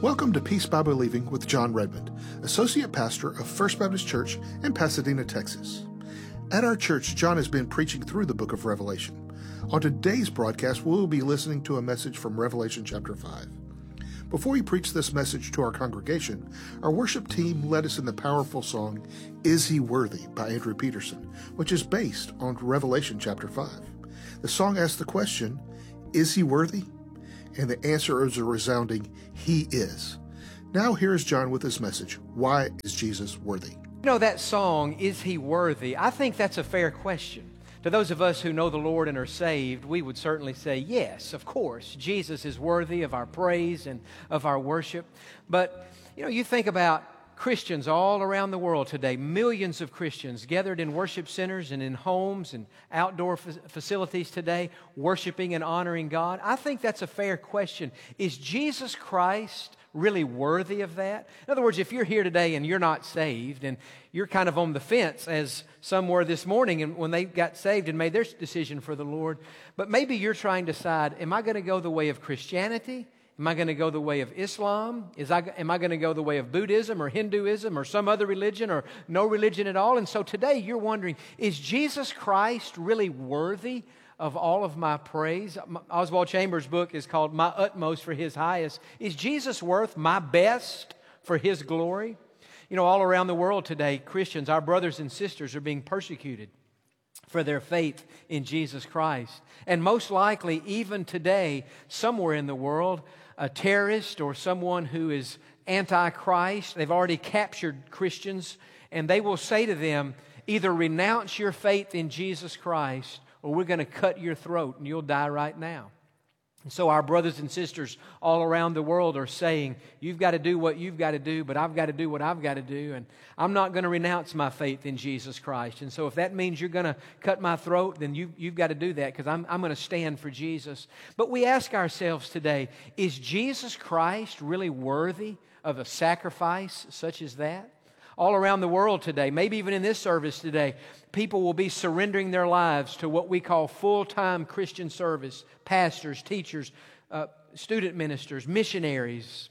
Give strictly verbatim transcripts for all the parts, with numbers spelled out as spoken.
Welcome to Peace by Believing with John Redmond, Associate Pastor of First Baptist Church in Pasadena, Texas. At our church, John has been preaching through the book of Revelation. On today's broadcast, we will be listening to a message from Revelation chapter five. Before he preached this message to our congregation, our worship team led us in the powerful song, Is He Worthy by Andrew Peterson, which is based on Revelation chapter five. The song asks the question, Is He worthy? And the answer is a resounding, He is. Now here is John with his message, Why is Jesus worthy? You know, that song, Is He Worthy? I think that's a fair question. To those of us who know the Lord and are saved, we would certainly say, yes, of course, Jesus is worthy of our praise and of our worship. But, you know, you think about Christians all around the world today, millions of Christians gathered in worship centers and in homes and outdoor fa- facilities today, worshiping and honoring God. I think that's a fair question. Is Jesus Christ really worthy of that? In other words, if you're here today and you're not saved and you're kind of on the fence, as some were this morning and when they got saved and made their decision for the Lord, but maybe you're trying to decide, am I going to go the way of Christianity? Am I going to go the way of Islam? Is I, am I going to go the way of Buddhism or Hinduism or some other religion or no religion at all? And so today you're wondering, is Jesus Christ really worthy of all of my praise? Oswald Chambers' book is called My Utmost for His Highest. Is Jesus worth my best for His glory? You know, all around the world today, Christians, our brothers and sisters, are being persecuted for their faith in Jesus Christ. And most likely, even today, somewhere in the world, a terrorist or someone who is anti-Christ, they've already captured Christians, and they will say to them, either renounce your faith in Jesus Christ or we're going to cut your throat and you'll die right now. And so our brothers and sisters all around the world are saying, you've got to do what you've got to do, but I've got to do what I've got to do, and I'm not going to renounce my faith in Jesus Christ. And so if that means you're going to cut my throat, then you, you've got to do that, because I'm, I'm going to stand for Jesus. But we ask ourselves today, is Jesus Christ really worthy of a sacrifice such as that? All around the world today, maybe even in this service today, people will be surrendering their lives to what we call full-time Christian service, pastors, teachers, uh, student ministers, missionaries.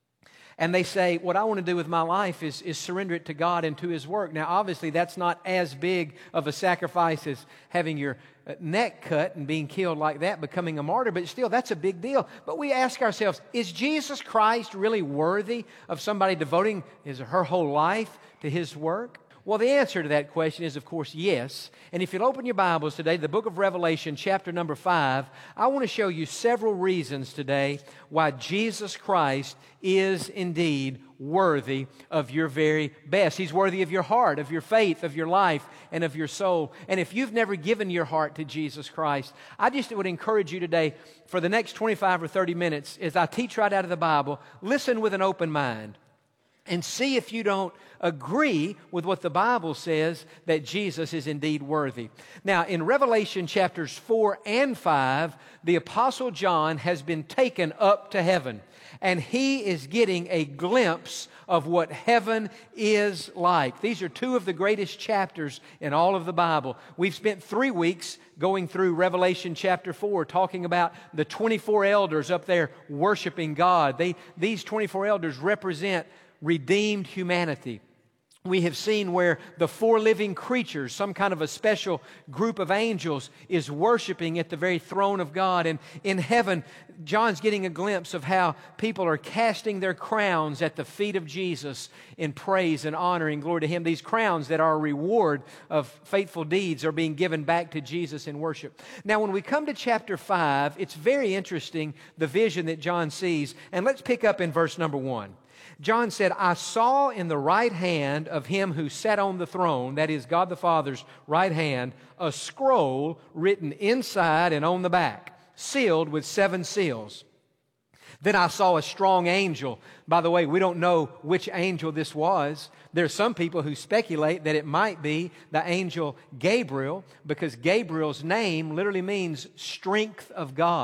And they say, what I want to do with my life is, is surrender it to God and to His work. Now, obviously, that's not as big of a sacrifice as having your neck cut and being killed like that, becoming a martyr, but still, that's a big deal. But we ask ourselves, is Jesus Christ really worthy of somebody devoting his or her whole life to His work? Well, the answer to that question is, of course, yes. And if you'll open your Bibles today, the book of Revelation, chapter number five, I want to show you several reasons today why Jesus Christ is indeed worthy of your very best. He's worthy of your heart, of your faith, of your life, and of your soul. And if you've never given your heart to Jesus Christ, I just would encourage you today, for the next twenty-five or thirty minutes, as I teach right out of the Bible, listen with an open mind. And see if you don't agree with what the Bible says, that Jesus is indeed worthy. Now, in Revelation chapters four and five, the Apostle John has been taken up to heaven. And he is getting a glimpse of what heaven is like. These are two of the greatest chapters in all of the Bible. We've spent three weeks going through Revelation chapter four, talking about the twenty-four elders up there worshiping God. They, these twenty-four elders represent redeemed humanity. We have seen where the four living creatures, some kind of a special group of angels, is worshiping at the very throne of God. And in heaven, John's getting a glimpse of how people are casting their crowns at the feet of Jesus in praise and honor and glory to Him. These crowns that are a reward of faithful deeds are being given back to Jesus in worship. Now, when we come to chapter five, it's very interesting, the vision that John sees. And let's pick up in verse number one. John said, I saw in the right hand of Him who sat on the throne, that is God the Father's right hand, a scroll written inside and on the back, sealed with seven seals. Then I saw a strong angel. By the way, we don't know which angel this was. There are some people who speculate that it might be the angel Gabriel, because Gabriel's name literally means strength of God.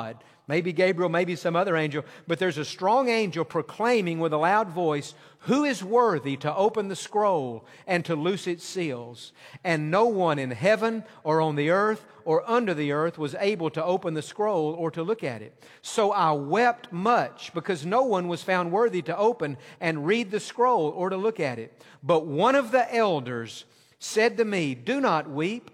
Maybe Gabriel, maybe some other angel, but there's a strong angel proclaiming with a loud voice, "Who is worthy to open the scroll and to loose its seals?" And no one in heaven or on the earth or under the earth was able to open the scroll or to look at it. So I wept much because no one was found worthy to open and read the scroll or to look at it. But one of the elders said to me, "Do not weep.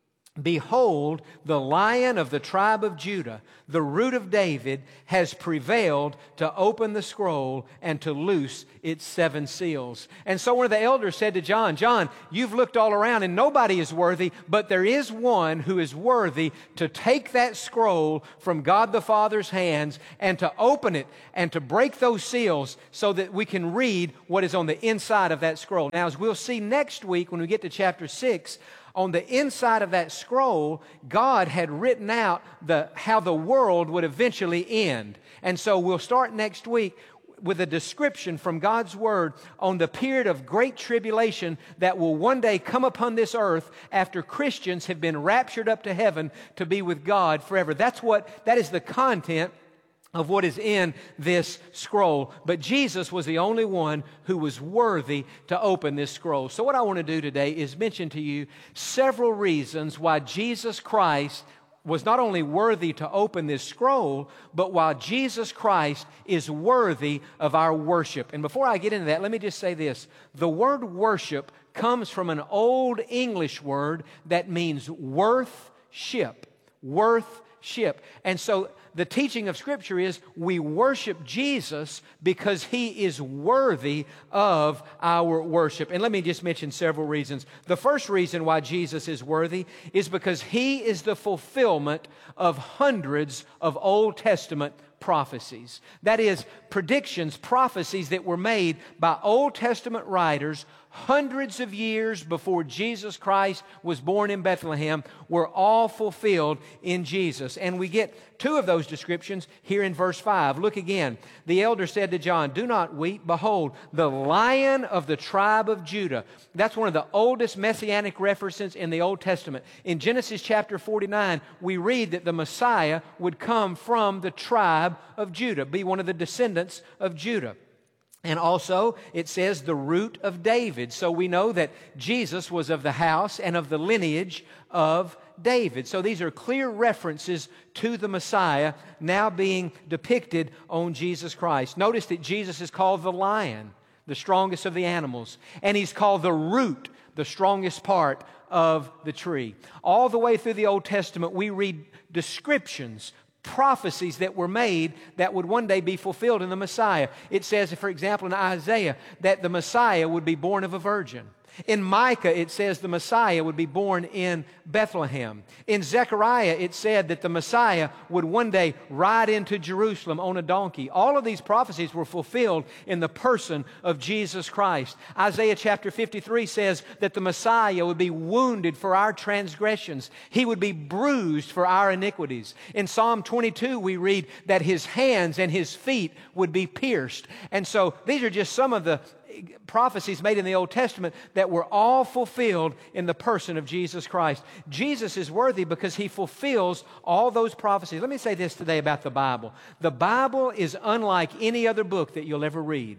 Behold, the Lion of the tribe of Judah, the Root of David, has prevailed to open the scroll and to loose its seven seals." And so one of the elders said to John, "John, you've looked all around and nobody is worthy, but there is one who is worthy to take that scroll from God the Father's hands and to open it and to break those seals so that we can read what is on the inside of that scroll." Now, as we'll see next week when we get to chapter six, on the inside of that scroll, God had written out the, how the world would eventually end. And so we'll start next week with a description from God's Word on the period of great tribulation that will one day come upon this earth after Christians have been raptured up to heaven to be with God forever. That's what, that is the content of what is in this scroll. But Jesus was the only one who was worthy to open this scroll. So what I want to do today is mention to you several reasons why Jesus Christ was not only worthy to open this scroll, but why Jesus Christ is worthy of our worship. And before I get into that, let me just say this. The word worship comes from an old English word that means worth ship. Worth ship. And so the teaching of Scripture is we worship Jesus because He is worthy of our worship. And let me just mention several reasons. The first reason why Jesus is worthy is because He is the fulfillment of hundreds of Old Testament prophecies. That is, predictions, prophecies that were made by Old Testament writers hundreds of years before Jesus Christ was born in Bethlehem were all fulfilled in Jesus. And we get two of those descriptions here in verse five. Look again. The elder said to John, "Do not weep. Behold, the Lion of the tribe of Judah." That's one of the oldest messianic references in the Old Testament. In Genesis chapter forty-nine, we read that the Messiah would come from the tribe of Judah, be one of the descendants of Judah. And also, it says the root of David. So we know that Jesus was of the house and of the lineage of David. So these are clear references to the Messiah now being depicted on Jesus Christ. Notice that Jesus is called the lion, the strongest of the animals. And He's called the root, the strongest part of the tree. All the way through the Old Testament, we read descriptions, prophecies that were made that would one day be fulfilled in the Messiah. It says, for example, in Isaiah, that the Messiah would be born of a virgin. In Micah, it says the Messiah would be born in Bethlehem. In Zechariah, it said that the Messiah would one day ride into Jerusalem on a donkey. All of these prophecies were fulfilled in the person of Jesus Christ. Isaiah chapter fifty-three says that the Messiah would be wounded for our transgressions. He would be bruised for our iniquities. In Psalm twenty-two, we read that His hands and His feet would be pierced. And so these are just some of the prophecies made in the Old Testament that were all fulfilled in the person of Jesus Christ. Jesus is worthy because He fulfills all those prophecies. Let me say this today about the Bible. The Bible is unlike any other book that you'll ever read.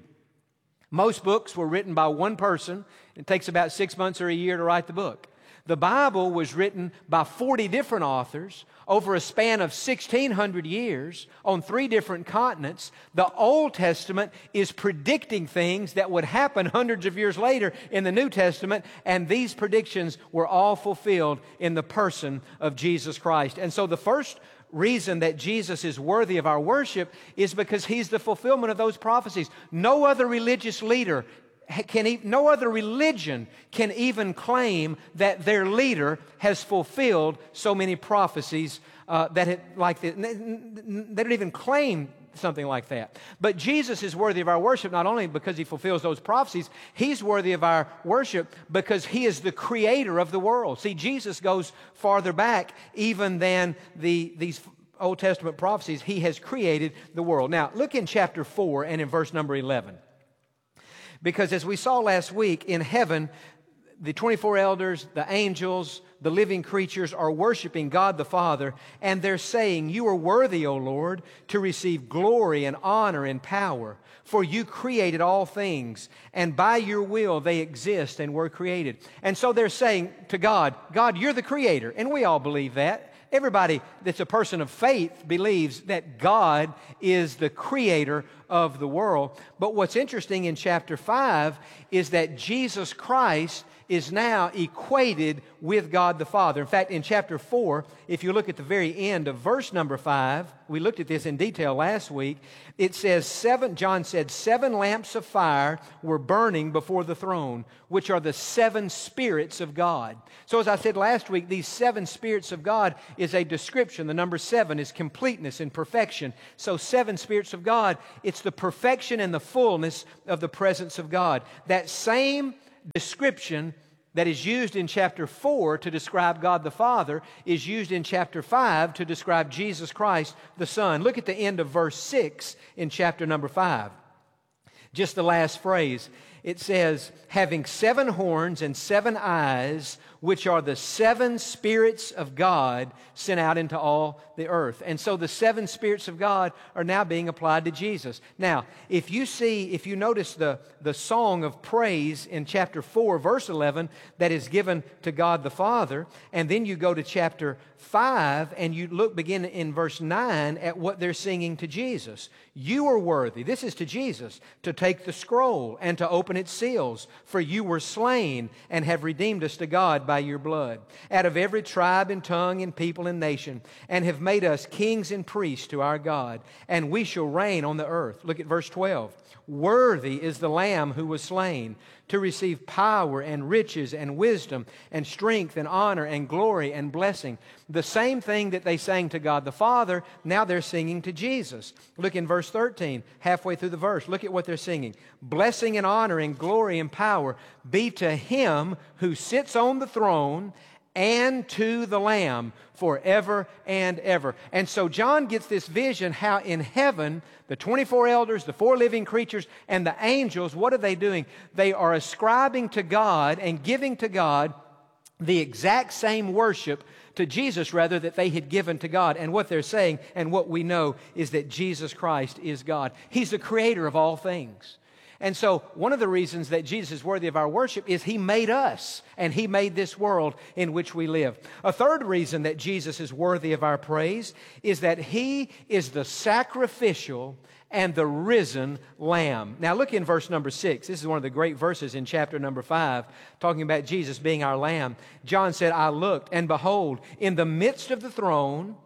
Most books were written by one person. It takes about six months or a year to write the book. The Bible was written by forty different authors over a span of sixteen hundred years on three different continents. The Old Testament is predicting things that would happen hundreds of years later in the New Testament, and these predictions were all fulfilled in the person of Jesus Christ. And so the first reason that Jesus is worthy of our worship is because He's the fulfillment of those prophecies. No other religious leader Can e- no other religion can even claim that their leader has fulfilled so many prophecies uh, that it, like the, they don't even claim something like that. But Jesus is worthy of our worship not only because He fulfills those prophecies, He's worthy of our worship because He is the creator of the world. See, Jesus goes farther back even than the these Old Testament prophecies. He has created the world. Now, look in chapter four and in verse number eleven. Because as we saw last week, in heaven, the twenty-four elders, the angels, the living creatures are worshiping God the Father, and they're saying, "You are worthy, O Lord, to receive glory and honor and power, for you created all things, and by your will they exist and were created." And so they're saying to God, "God, you're the creator," and we all believe that. Everybody that's a person of faith believes that God is the creator of the world. But what's interesting in chapter five is that Jesus Christ is now equated with God the Father. In fact, in chapter four, if you look at the very end of verse number five, we looked at this in detail last week, it says, seven, John said, seven lamps of fire were burning before the throne, which are the seven spirits of God. So as I said last week, these seven spirits of God is a description. The number seven is completeness and perfection. So seven spirits of God, it's the perfection and the fullness of the presence of God. That same description that is used in chapter four to describe God the Father is used in chapter five to describe Jesus Christ the Son. Look at the end of verse six in chapter number five. Just the last phrase. It says, "Having seven horns and seven eyes, which are the seven spirits of God sent out into all the earth." And so the seven spirits of God are now being applied to Jesus. Now, if you see, if you notice the, the song of praise in chapter four, verse eleven, that is given to God the Father, and then you go to chapter five and you look, begin in verse nine at what they're singing to Jesus. "You are worthy," this is to Jesus, "to take the scroll and to open its seals, for you were slain and have redeemed us to God by your blood, out of every tribe and tongue and people and nation, and have made us kings and priests to our God, and we shall reign on the earth." Look at verse twelve. "Worthy is the Lamb who was slain to receive power and riches and wisdom and strength and honor and glory and blessing." The same thing that they sang to God the Father, now they're singing to Jesus. Look in verse thirteen, halfway through the verse. Look at what they're singing. "Blessing and honor and glory and power be to Him who sits on the throne and to the Lamb forever and ever." And so John gets this vision how in heaven, the twenty-four elders, the four living creatures, and the angels, what are they doing? They are ascribing to God and giving to God the exact same worship, to Jesus rather, that they had given to God. And what they're saying and what we know is that Jesus Christ is God. He's the creator of all things. And so one of the reasons that Jesus is worthy of our worship is He made us and He made this world in which we live. A third reason that Jesus is worthy of our praise is that He is the sacrificial and the risen Lamb. Now look in verse number six. This is one of the great verses in chapter number five, talking about Jesus being our Lamb. John said, "I looked, and behold, in the midst of the throne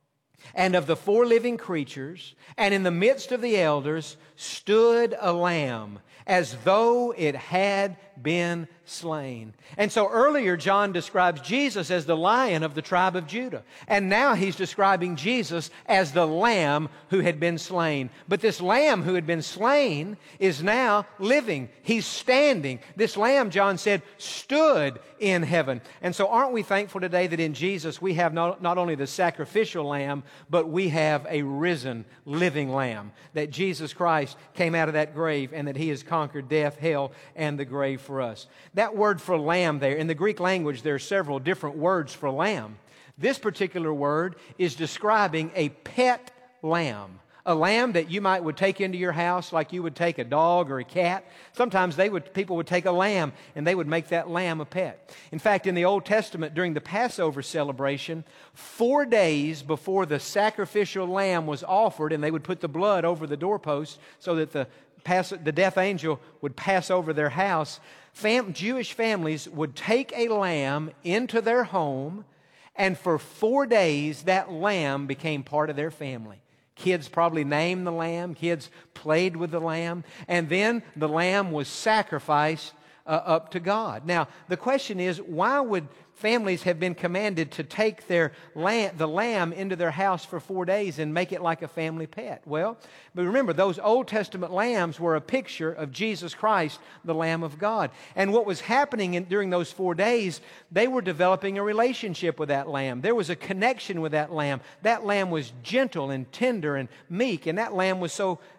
and of the four living creatures, and in the midst of the elders, stood a lamb, as though it had been slain." And so earlier John describes Jesus as the Lion of the tribe of Judah. And now he's describing Jesus as the Lamb who had been slain. But this Lamb who had been slain is now living. He's standing. This Lamb, John said, stood in heaven. And so aren't we thankful today that in Jesus we have not, not only the sacrificial Lamb, but we have a risen, living Lamb. That Jesus Christ came out of that grave and that He has conquered death, hell, and the grave for us. That word for lamb there, in the Greek language, there are several different words for lamb. This particular word is describing a pet lamb. A lamb that you might would take into your house like you would take a dog or a cat. Sometimes they would, people would take a lamb and they would make that lamb a pet. In fact, in the Old Testament, during the Passover celebration, four days before the sacrificial lamb was offered, and they would put the blood over the doorpost so that the Pass, the death angel would pass over their house, fam, Jewish families would take a lamb into their home, and for four days that lamb became part of their family. Kids probably named the lamb, kids played with the lamb, and then the lamb was sacrificed uh, up to God. Now, the question is, why would families have been commanded to take their lamb, the lamb into their house for four days and make it like a family pet? Well, but remember, those Old Testament lambs were a picture of Jesus Christ, the Lamb of God. And what was happening in, during those four days, they were developing a relationship with that lamb. There was a connection with that lamb. That lamb was gentle and tender and meek, and that lamb was so uh,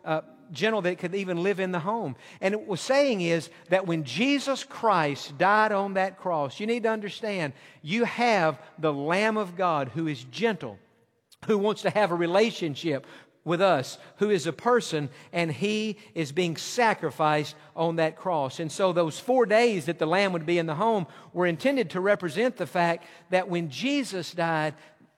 gentle that could even live in the home. And what it was saying is that when Jesus Christ died on that cross, you need to understand, you have the Lamb of God who is gentle, who wants to have a relationship with us, who is a person, and He is being sacrificed on that cross. And so those four days that the Lamb would be in the home were intended to represent the fact that when Jesus died,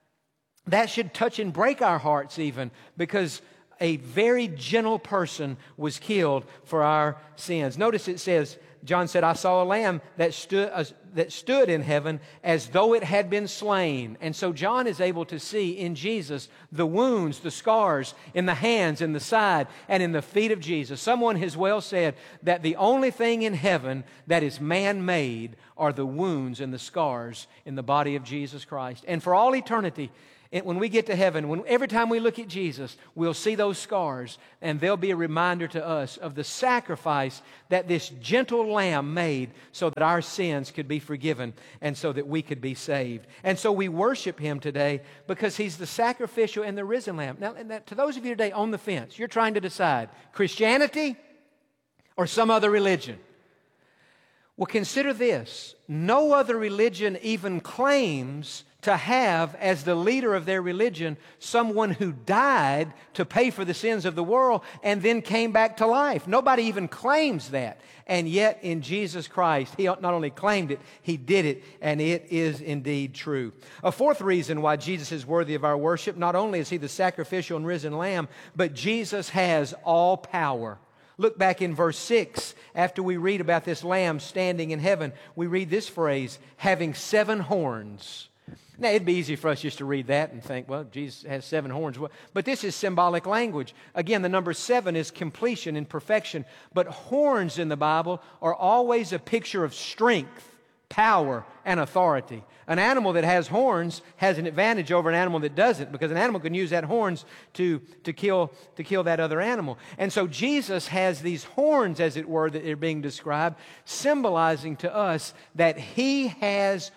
that should touch and break our hearts even, because a very gentle person was killed for our sins. Notice it says, John said, I saw a lamb that stood, uh, that stood in heaven as though it had been slain. And so John is able to see in Jesus the wounds, the scars in the hands, in the side, and in the feet of Jesus. Someone has well said that the only thing in heaven that is man-made are the wounds and the scars in the body of Jesus Christ. And for all eternity, and when we get to heaven, when every time we look at Jesus, we'll see those scars, and they'll be a reminder to us of the sacrifice that this gentle lamb made so that our sins could be forgiven and so that we could be saved. And so we worship Him today because He's the sacrificial and the risen lamb. Now, and that, to those of you today on the fence, you're trying to decide Christianity or some other religion. Well, consider this. No other religion even claims to have as the leader of their religion someone who died to pay for the sins of the world and then came back to life. Nobody even claims that. And yet in Jesus Christ, He not only claimed it, He did it, and it is indeed true. A fourth reason why Jesus is worthy of our worship, not only is He the sacrificial and risen Lamb, but Jesus has all power. Look back in verse six. After we read about this Lamb standing in heaven, we read this phrase, having seven horns. Now, it'd be easy for us just to read that and think, well, Jesus has seven horns. But this is symbolic language. Again, the number seven is completion and perfection. But horns in the Bible are always a picture of strength, power, and authority. An animal that has horns has an advantage over an animal that doesn't, because an animal can use that horns to, to, kill, to kill that other animal. And so Jesus has these horns, as it were, that are being described, symbolizing to us that He has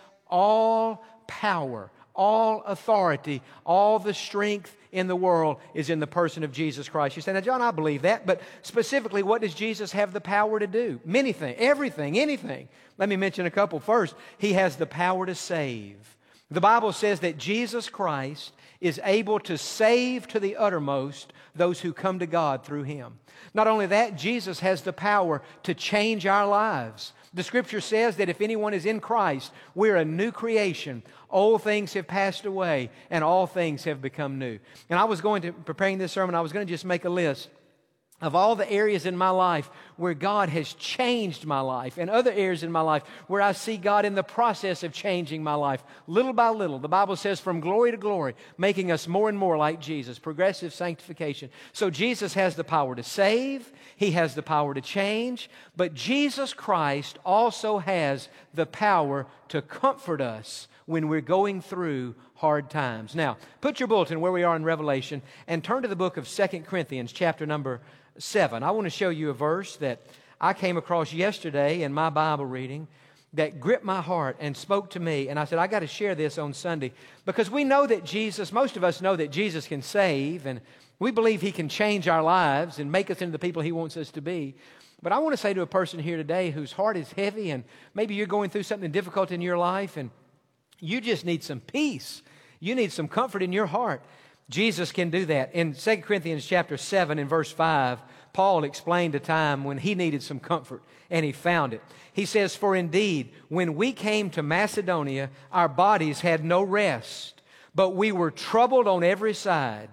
all power, all authority, all the strength in the world is in the person of Jesus Christ. You say, now, John, I believe that, but specifically, what does Jesus have the power to do? Many things, everything, anything. Let me mention a couple. First, He has the power to save. The Bible says that Jesus Christ is able to save to the uttermost those who come to God through Him. Not only that, Jesus has the power to change our lives. The Scripture says that if anyone is in Christ, we're a new creation. Old things have passed away, and all things have become new. And I was going to, preparing this sermon, I was going to just make a list of all the areas in my life where God has changed my life, and other areas in my life where I see God in the process of changing my life, little by little. The Bible says from glory to glory, making us more and more like Jesus, progressive sanctification. So Jesus has the power to save, He has the power to change, but Jesus Christ also has the power to comfort us when we're going through hard times. Now, put your bulletin where we are in Revelation and turn to the book of Second Corinthians, chapter number seven. I want to show you a verse that I came across yesterday in my Bible reading that gripped my heart and spoke to me. And I said, I got to share this on Sunday because we know that Jesus, most of us know that Jesus can save, and we believe He can change our lives and make us into the people He wants us to be. But I want to say to a person here today whose heart is heavy, and maybe you're going through something difficult in your life and you just need some peace. You need some comfort in your heart. Jesus can do that. In Second Corinthians chapter seven and verse five, Paul explained a time when he needed some comfort, and he found it. He says, for indeed, when we came to Macedonia, our bodies had no rest, but we were troubled on every side.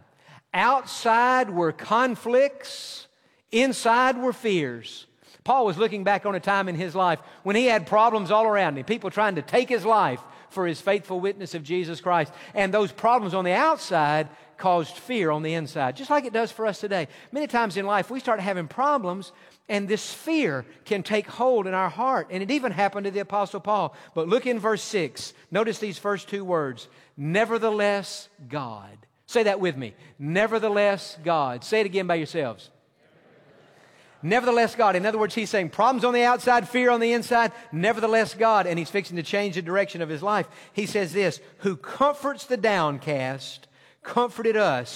Outside were conflicts, inside were fears. Paul was looking back on a time in his life when he had problems all around him, people trying to take his life for his faithful witness of Jesus Christ. And those problems on the outside caused fear on the inside, just like it does for us today. Many times in life, we start having problems, and this fear can take hold in our heart. And it even happened to the Apostle Paul. But look in verse six. Notice these first two words. Nevertheless, God. Say that with me. Nevertheless, God. Say it again by yourselves. Nevertheless, God. In other words, he's saying problems on the outside, fear on the inside. Nevertheless, God. And he's fixing to change the direction of his life. He says this, who comforts the downcast, comforted us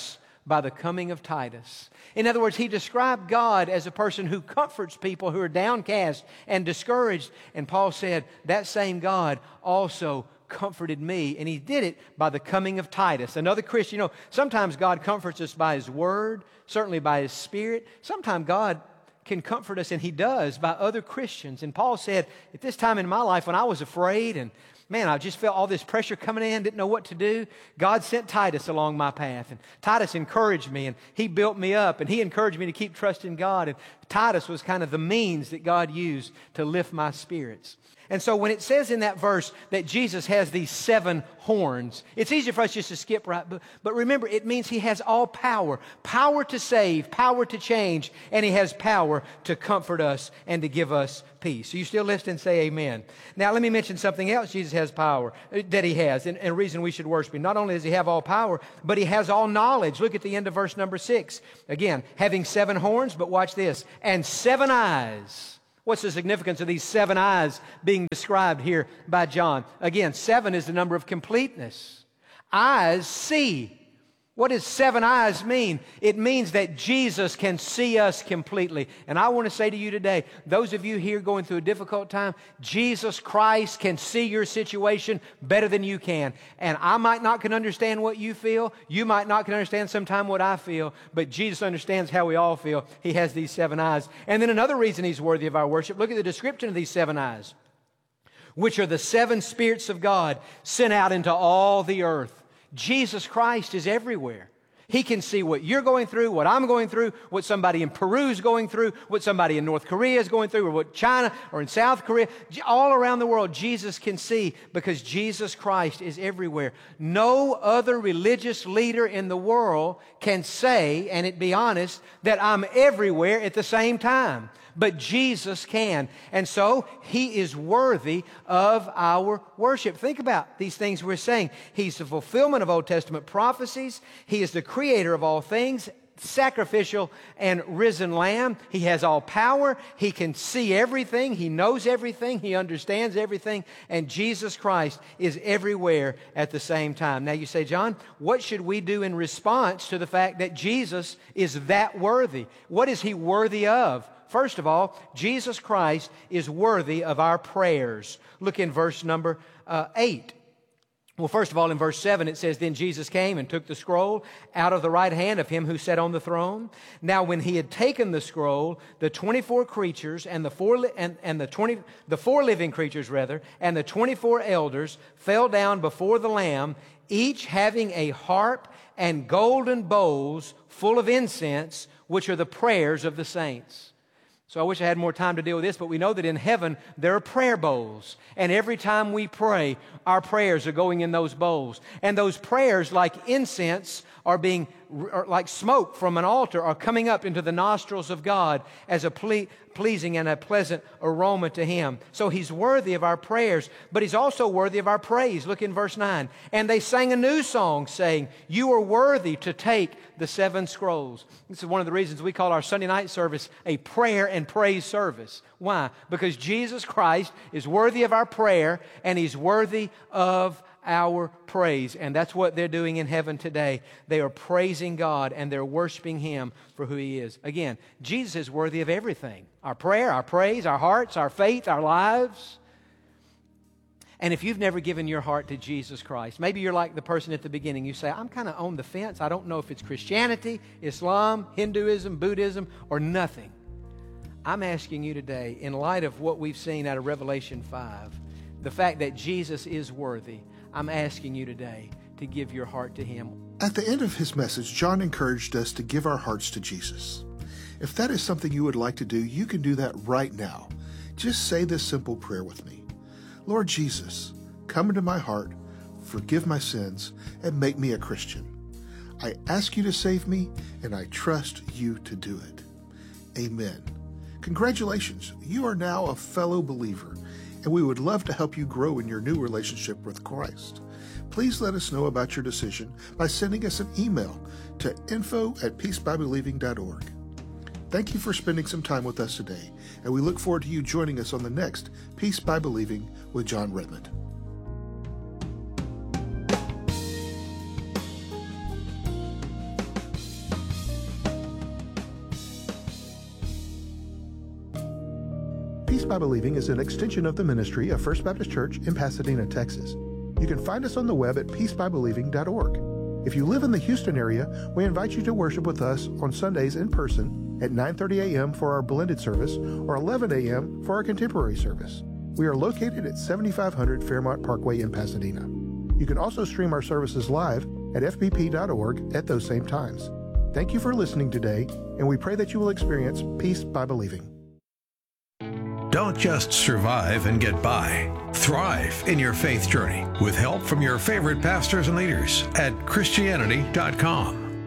by the coming of Titus. In other words, he described God as a person who comforts people who are downcast and discouraged. And Paul said, that same God also comforted me, and he did it by the coming of Titus, another Christian. You know, sometimes God comforts us by His Word, certainly by His Spirit. Sometimes God can comfort us, and He does, by other Christians. And Paul said, at this time in my life when I was afraid and man, I just felt all this pressure coming in, didn't know what to do, God sent Titus along my path. And Titus encouraged me, and he built me up, and he encouraged me to keep trusting God. And Titus was kind of the means that God used to lift my spirits. And so when it says in that verse that Jesus has these seven horns, it's easy for us just to skip right. But, but remember, it means He has all power. Power to save, power to change, and He has power to comfort us and to give us peace. So you still listen and say amen. Now let me mention something else Jesus has power, that He has, and, and a reason we should worship Him. Not only does He have all power, but He has all knowledge. Look at the end of verse number six. Again, having seven horns, but watch this, and seven eyes. What's the significance of these seven eyes being described here by John? Again, seven is the number of completeness. Eyes see. What does seven eyes mean? It means that Jesus can see us completely. And I want to say to you today, those of you here going through a difficult time, Jesus Christ can see your situation better than you can. And I might not can understand what you feel. You might not can understand sometime what I feel. But Jesus understands how we all feel. He has these seven eyes. And then another reason He's worthy of our worship, look at the description of these seven eyes, which are the seven spirits of God sent out into all the earth. Jesus Christ is everywhere. He can see what you're going through, what I'm going through, what somebody in Peru is going through, what somebody in North Korea is going through, or what China or in South Korea. All around the world, Jesus can see because Jesus Christ is everywhere. No other religious leader in the world can say, and it be honest, that I'm everywhere at the same time. But Jesus can. And so He is worthy of our worship. Think about these things we're saying. He's the fulfillment of Old Testament prophecies. He is the creator of all things, sacrificial and risen Lamb. He has all power. He can see everything. He knows everything. He understands everything. And Jesus Christ is everywhere at the same time. Now you say, John, what should we do in response to the fact that Jesus is that worthy? What is He worthy of? First of all, Jesus Christ is worthy of our prayers. Look in verse number uh, eight. Well, first of all, in verse seven, it says, Then Jesus came and took the scroll out of the right hand of Him who sat on the throne. Now, when He had taken the scroll, the twenty-four creatures and the four li- and, and the twenty the four living creatures rather, and the twenty-four elders fell down before the Lamb, each having a harp and golden bowls full of incense, which are the prayers of the saints. So I wish I had more time to deal with this, but we know that in heaven there are prayer bowls. And every time we pray, our prayers are going in those bowls. And those prayers, like incense, are being, are like smoke from an altar, are coming up into the nostrils of God as a ple- pleasing and a pleasant aroma to Him. So He's worthy of our prayers, but He's also worthy of our praise. Look in verse nine. And they sang a new song saying, You are worthy to take the seven scrolls. This is one of the reasons we call our Sunday night service a prayer and praise service. Why? Because Jesus Christ is worthy of our prayer and He's worthy of our praise. And that's what they're doing in heaven today. They are praising God and they're worshiping Him for who He is. Again, Jesus is worthy of everything. Our prayer, our praise, our hearts, our faith, our lives. And if you've never given your heart to Jesus Christ, maybe you're like the person at the beginning. You say, I'm kind of on the fence. I don't know if it's Christianity, Islam, Hinduism, Buddhism, or nothing. I'm asking you today, in light of what we've seen out of Revelation five, the fact that Jesus is worthy, I'm asking you today to give your heart to Him. At the end of his message, John encouraged us to give our hearts to Jesus. If that is something you would like to do, you can do that right now. Just say this simple prayer with me. Lord Jesus, come into my heart, forgive my sins, and make me a Christian. I ask you to save me, and I trust you to do it. Amen. Congratulations, you are now a fellow believer, and we would love to help you grow in your new relationship with Christ. Please let us know about your decision by sending us an email to info at peace by believing dot org. Thank you for spending some time with us today, and we look forward to you joining us on the next Peace by Believing with John Redmond. Peace by Believing is an extension of the ministry of First Baptist Church in Pasadena, Texas. You can find us on the web at peace by believing dot org. If you live in the Houston area, we invite you to worship with us on Sundays in person at nine thirty a.m. for our blended service or eleven a.m. for our contemporary service. We are located at seventy-five hundred Fairmont Parkway in Pasadena. You can also stream our services live at f b p dot org at those same times. Thank you for listening today, and we pray that you will experience peace by believing. Don't just survive and get by. Thrive in your faith journey with help from your favorite pastors and leaders at Christianity dot com.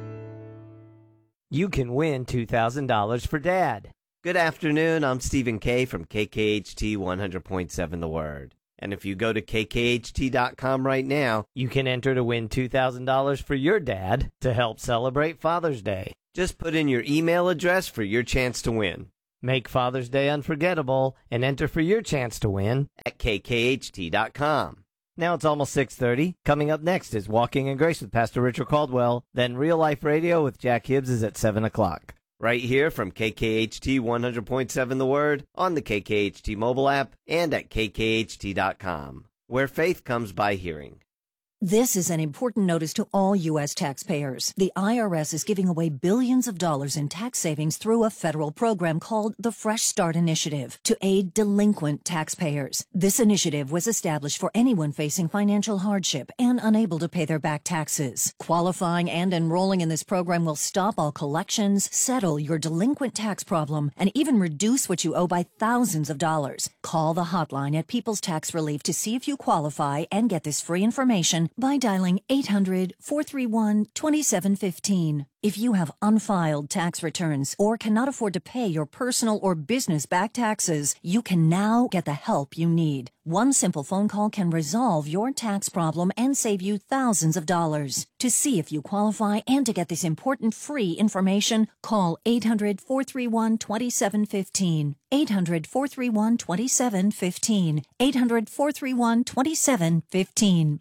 You can win two thousand dollars for Dad. Good afternoon. I'm Stephen K. from K K H T one hundred point seven The Word. And if you go to K K H T dot com right now, you can enter to win two thousand dollars for your dad to help celebrate Father's Day. Just put in your email address for your chance to win. Make Father's Day unforgettable and enter for your chance to win at K K H T dot com. Now it's almost six thirty. Coming up next is Walking in Grace with Pastor Richard Caldwell. Then Real Life Radio with Jack Hibbs is at seven o'clock. Right here from K K H T one hundred point seven The Word, on the K K H T mobile app, and at K K H T dot com, where faith comes by hearing. This is an important notice to all U S taxpayers. The I R S is giving away billions of dollars in tax savings through a federal program called the Fresh Start Initiative to aid delinquent taxpayers. This initiative was established for anyone facing financial hardship and unable to pay their back taxes. Qualifying and enrolling in this program will stop all collections, settle your delinquent tax problem, and even reduce what you owe by thousands of dollars. Call the hotline at People's Tax Relief to see if you qualify and get this free information by dialing eight hundred, four three one, two seven one five. If you have unfiled tax returns or cannot afford to pay your personal or business back taxes, you can now get the help you need. One simple phone call can resolve your tax problem and save you thousands of dollars. To see if you qualify and to get this important free information, call eight hundred, four three one, two seven one five. eight hundred, four three one, two seven one five. eight hundred, four three one, two seven one five.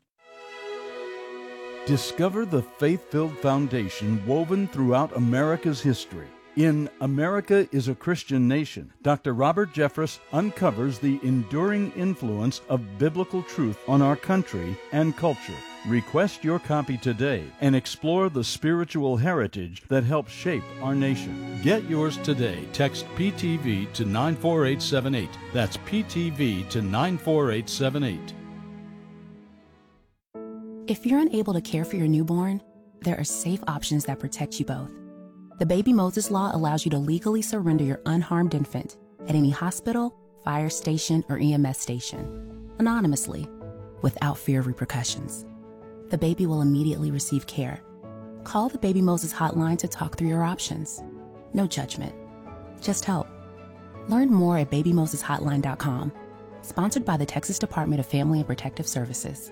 Discover the faith-filled foundation woven throughout America's history. In America is a Christian Nation, Doctor Robert Jeffress uncovers the enduring influence of biblical truth on our country and culture. Request your copy today and explore the spiritual heritage that helps shape our nation. Get yours today. Text P T V to nine four eight seven eight. That's P T V to nine four eight seven eight. If you're unable to care for your newborn, there are safe options that protect you both. The Baby Moses Law allows you to legally surrender your unharmed infant at any hospital, fire station, or E M S station, anonymously, without fear of repercussions. The baby will immediately receive care. Call the Baby Moses hotline to talk through your options. No judgment, just help. Learn more at baby moses hotline dot com. Sponsored by the Texas Department of Family and Protective Services.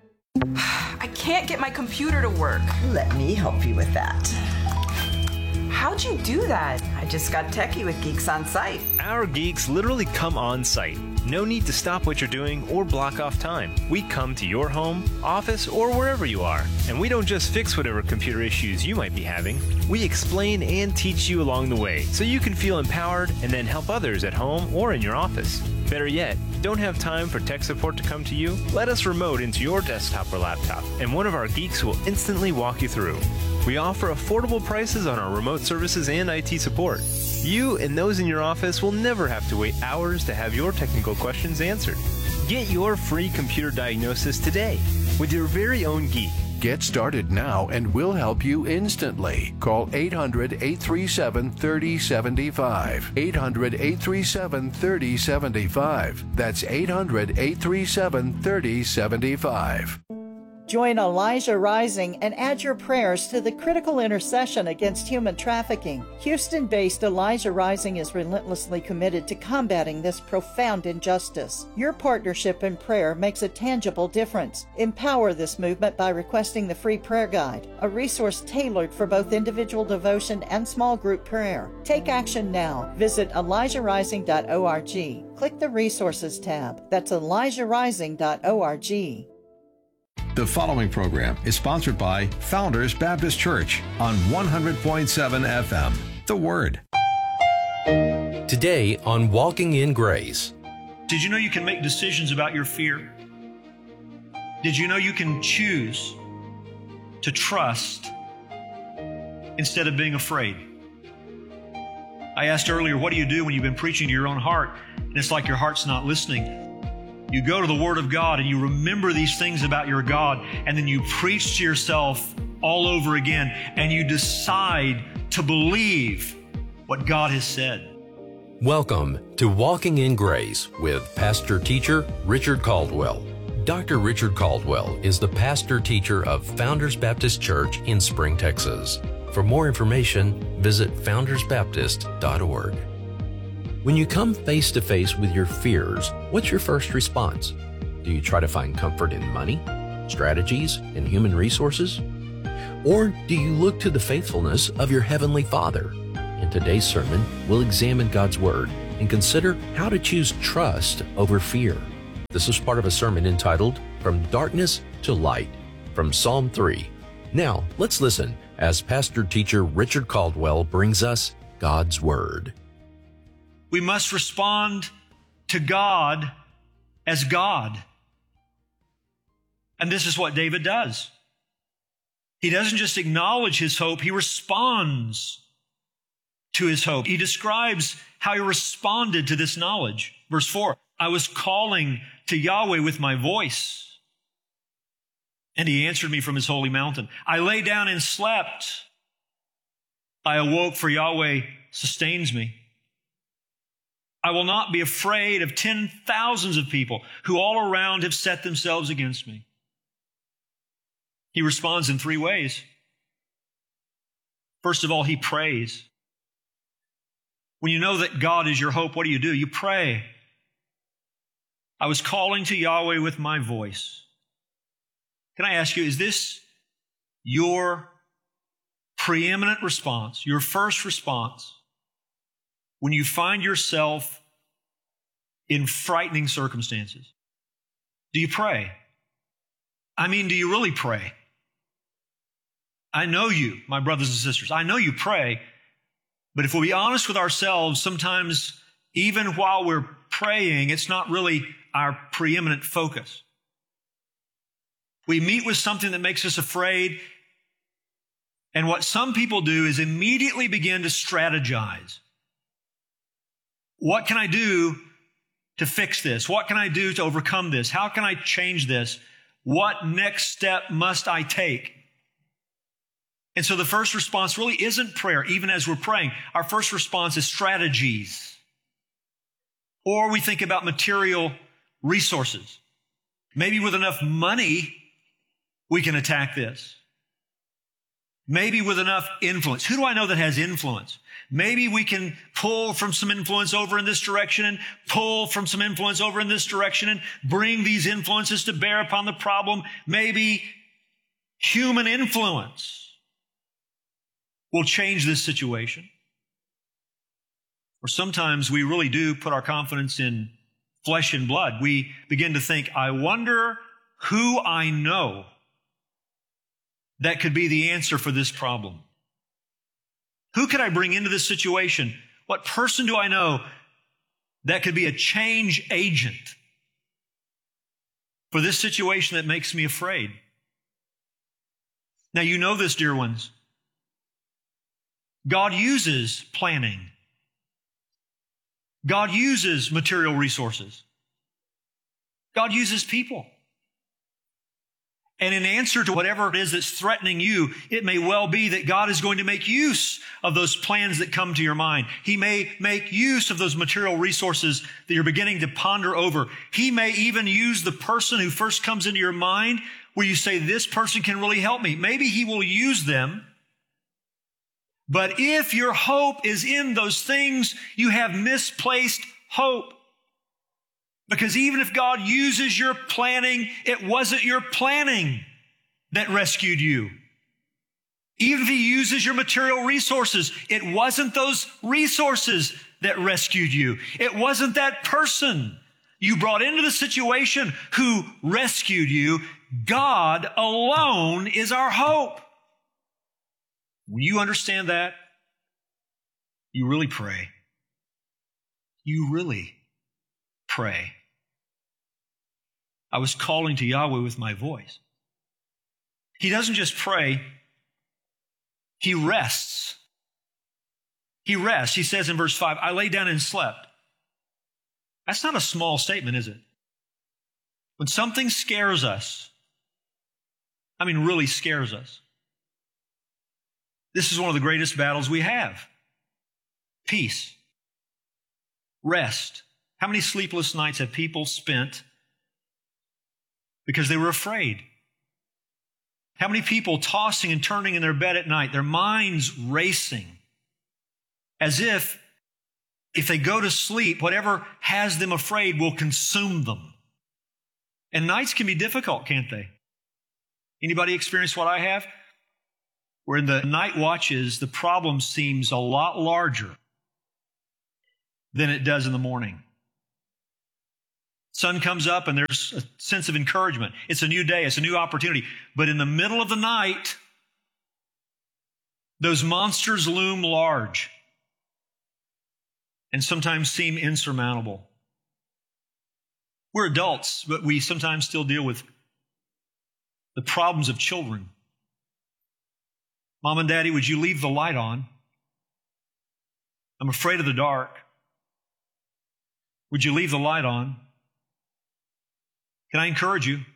I can't get my computer to work. Let me help you with that. How'd you do that? I just got techie with Geeks on Site. Our geeks literally come on site. No need to stop what you're doing or block off time. We come to your home, office, or wherever you are. And we don't just fix whatever computer issues you might be having. We explain and teach you along the way so you can feel empowered and then help others at home or in your office. Better yet, don't have time for tech support to come to you? Let us remote into your desktop or laptop, and one of our geeks will instantly walk you through. We offer affordable prices on our remote services and I T support. You and those in your office will never have to wait hours to have your technical questions answered. Get your free computer diagnosis today with your very own geek. Get started now and we'll help you instantly. Call eight hundred, eight three seven, three oh seven five. eight hundred, eight three seven, three oh seven five. That's eight hundred, eight three seven, three oh seven five. Join Elijah Rising and add your prayers to the critical intercession against human trafficking. Houston-based Elijah Rising is relentlessly committed to combating this profound injustice. Your partnership in prayer makes a tangible difference. Empower this movement by requesting the free prayer guide, a resource tailored for both individual devotion and small group prayer. Take action now. Visit elijah rising dot org. Click the Resources tab. That's elijah rising dot org. The following program is sponsored by Founders Baptist Church on one hundred point seven F M. The Word. Today on Walking in Grace. Did you know you can make decisions about your fear? Did you know you can choose to trust instead of being afraid? I asked earlier, what do you do when you've been preaching to your own heart and it's like your heart's not listening? You go to the Word of God and you remember these things about your God, and then you preach to yourself all over again, and you decide to believe what God has said. Welcome to Walking in Grace with Pastor Teacher Richard Caldwell. Doctor Richard Caldwell is the pastor teacher of Founders Baptist Church in Spring, Texas. For more information, visit founders baptist dot org. When you come face to face with your fears, what's your first response? Do you try to find comfort in money, strategies, and human resources? Or do you look to the faithfulness of your Heavenly Father? In today's sermon, we'll examine God's Word and consider how to choose trust over fear. This is part of a sermon entitled From Darkness to Light from Psalm three. Now, let's listen as Pastor Teacher Richard Caldwell brings us God's Word. We must respond to God as God. And this is what David does. He doesn't just acknowledge his hope, he responds to his hope. He describes how he responded to this knowledge. Verse four, I was calling to Yahweh with my voice, and he answered me from his holy mountain. I lay down and slept. I awoke, for Yahweh sustains me. I will not be afraid of ten thousands of people who all around have set themselves against me. He responds in three ways. First of all, he prays. When you know that God is your hope, what do you do? You pray. I was calling to Yahweh with my voice. Can I ask you, is this your preeminent response, your first response, when you find yourself in frightening circumstances? Do you pray? I mean, do you really pray? I know you, my brothers and sisters. I know you pray. But if we'll be honest with ourselves, sometimes even while we're praying, it's not really our preeminent focus. We meet with something that makes us afraid, and what some people do is immediately begin to strategize. What can I do to fix this? What can I do to overcome this? How can I change this? What next step must I take? And so the first response really isn't prayer, even as we're praying. Our first response is strategies. Or we think about material resources. Maybe with enough money, we can attack this. Maybe with enough influence. Who do I know that has influence? Maybe we can pull from some influence over in this direction and pull from some influence over in this direction and bring these influences to bear upon the problem. Maybe human influence will change this situation. Or sometimes we really do put our confidence in flesh and blood. We begin to think, I wonder who I know that could be the answer for this problem. Who could I bring into this situation? What person do I know that could be a change agent for this situation that makes me afraid? Now, you know this, dear ones. God uses planning. God uses material resources. God uses people. And in answer to whatever it is that's threatening you, it may well be that God is going to make use of those plans that come to your mind. He may make use of those material resources that you're beginning to ponder over. He may even use the person who first comes into your mind where you say, this person can really help me. Maybe he will use them. But if your hope is in those things, you have misplaced hope. Because even if God uses your planning, it wasn't your planning that rescued you. Even if He uses your material resources, it wasn't those resources that rescued you. It wasn't that person you brought into the situation who rescued you. God alone is our hope. When you understand that, you really pray. you really pray. I was calling to Yahweh with my voice. He doesn't just pray, he rests. He rests. He says in verse five, I lay down and slept. That's not a small statement, is it? When something scares us, I mean really scares us, this is one of the greatest battles we have. Peace. Rest. How many sleepless nights have people spent because they were afraid? How many people tossing and turning in their bed at night, their minds racing, as if if they go to sleep, whatever has them afraid will consume them. And nights can be difficult, can't they? Anybody experience what I have? Where in the night watches, the problem seems a lot larger than it does in the morning. Sun comes up and there's a sense of encouragement. It's a new day. It's a new opportunity. But in the middle of the night, those monsters loom large and sometimes seem insurmountable. We're adults, but we sometimes still deal with the problems of children. Mom and Daddy, would you leave the light on? I'm afraid of the dark. Would you leave the light on? Can I encourage you?